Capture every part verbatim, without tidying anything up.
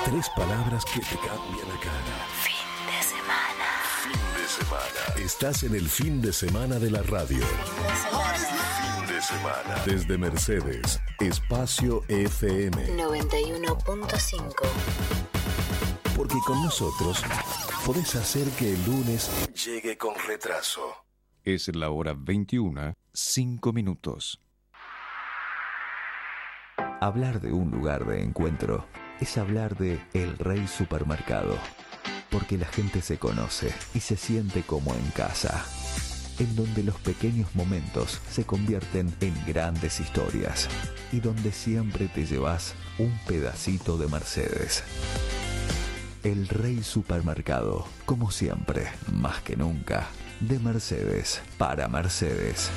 Tres palabras que te cambian la cara. Fin de semana. Fin de semana. Estás en el fin de semana de la radio. Fin de semana. Fin de semana. Desde Mercedes, Espacio F M. noventa y uno punto cinco. Porque con nosotros podés hacer que el lunes llegue con retraso. Es la hora veintiuna, cinco minutos. Hablar de un lugar de encuentro es hablar de El Rey Supermercado, porque la gente se conoce y se siente como en casa, en donde los pequeños momentos se convierten en grandes historias y donde siempre te llevas un pedacito de Mercedes. El Rey Supermercado, como siempre, más que nunca, de Mercedes para Mercedes.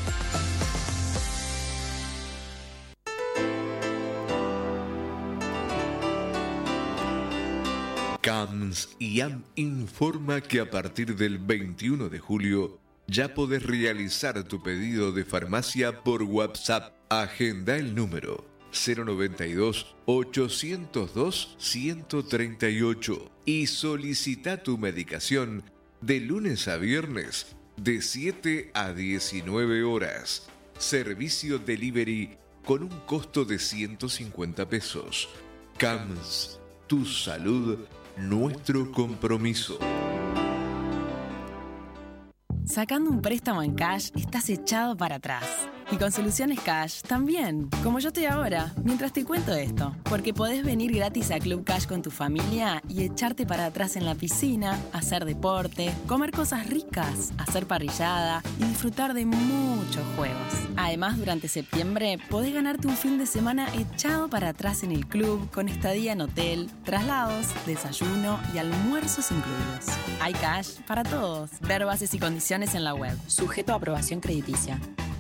C A M S I A M informa que a partir del veintiuno de julio ya podés realizar tu pedido de farmacia por WhatsApp. Agenda el número cero noventa y dos, ochocientos dos, ciento treinta y ocho y solicita tu medicación de lunes a viernes de siete a diecinueve horas. Servicio delivery con un costo de ciento cincuenta pesos. C A M S, tu salud, nuestro compromiso. Sacando un préstamo en cash, estás echado para atrás. Y con Soluciones Cash también, como yo estoy ahora, mientras te cuento esto. Porque podés venir gratis a Club Cash con tu familia y echarte para atrás en la piscina, hacer deporte, comer cosas ricas, hacer parrillada y disfrutar de muchos juegos. Además, durante septiembre podés ganarte un fin de semana echado para atrás en el club con estadía en hotel, traslados, desayuno y almuerzos incluidos. Hay cash para todos. Ver bases y condiciones en la web. Sujeto a aprobación crediticia.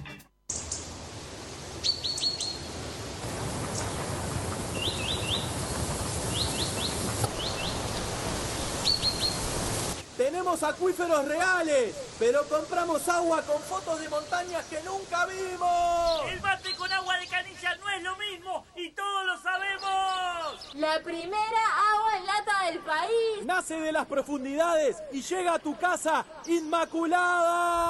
Tenemos acuíferos reales, pero compramos agua con fotos de montañas que nunca vimos. El mate con agua de canilla no es lo mismo y todos lo sabemos. La primera agua en lata del país. Nace de las profundidades y llega a tu casa inmaculada.